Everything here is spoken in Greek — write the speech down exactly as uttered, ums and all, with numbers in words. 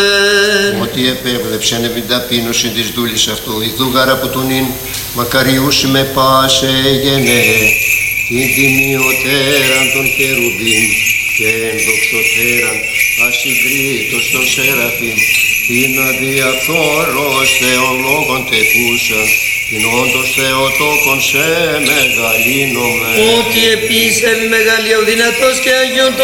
Ότι επέβλεψεν επί ταπείνωση της δούλης αυτού, η δούγαρα που τον ειν μακαριούσι με πάσε γενέ, την τιμιωτέραν των χερουβίν και ενδοξωτέραν ασυγκρίτως των σεραφείμ, την αδιαφθόρος Θεόν λόγων τεκούσα, την όντως Θεοτόκον σε μεγαλύνομαι. Ότι επίσης ευη μεγαλείο δυνατός και Αγίον